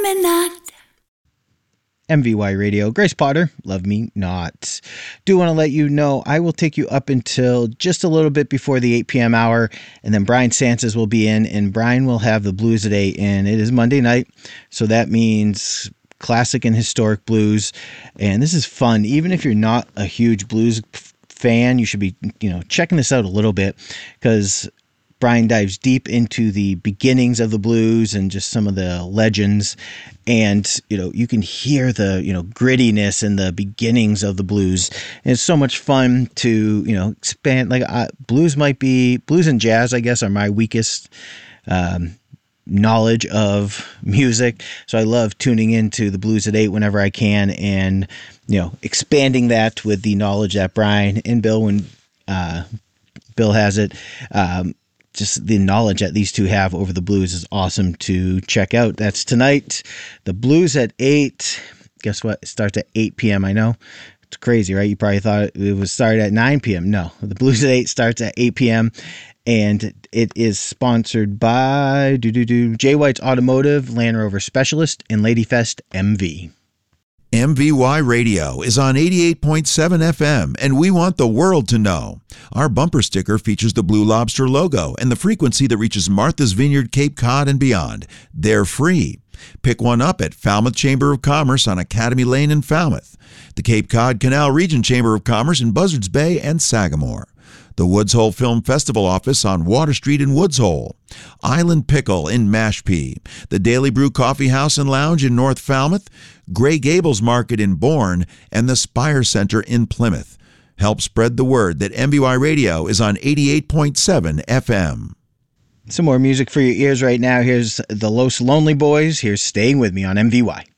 Me not. MVY Radio, Grace Potter, Love Me Not. Do want to let you know I will take you up until just a little bit before the 8 p.m. hour, and then Brian Sanchez will be in, and Brian will have the blues at 8, and it is Monday night, so that means classic and historic blues, and this is fun. Even if you're not a huge blues fan, you should be, checking this out a little bit, because Brian dives deep into the beginnings of the blues and just some of the legends. And, you can hear the, grittiness and the beginnings of the blues. And it's so much fun to, expand. Like blues and jazz, I guess, are my weakest knowledge of music. So I love tuning into the blues at 8 whenever I can and, expanding that with the knowledge that Brian and Bill, when Bill has it, just the knowledge that these two have over the blues is awesome to check out. That's tonight. The Blues at 8. Guess what? It starts at 8 p.m. I know. It's crazy, right? You probably thought it was started at 9 p.m. No. The Blues at 8 starts at 8 p.m. And it is sponsored by Jay White's Automotive, Land Rover Specialist, and Ladyfest MV. MVY Radio is on 88.7 FM, and we want the world to know. Our bumper sticker features the Blue Lobster logo and the frequency that reaches Martha's Vineyard, Cape Cod, and beyond. They're free. Pick one up at Falmouth Chamber of Commerce on Academy Lane in Falmouth, the Cape Cod Canal Region Chamber of Commerce in Buzzards Bay and Sagamore, the Woods Hole Film Festival office on Water Street in Woods Hole, Island Pickle in Mashpee, the Daily Brew Coffee House and Lounge in North Falmouth, Grey Gables Market in Bourne, and the Spire Center in Plymouth. Help spread the word that MVY Radio is on 88.7 FM. Some more music for your ears right now. Here's the Los Lonely Boys. Here's Staying With Me on MVY.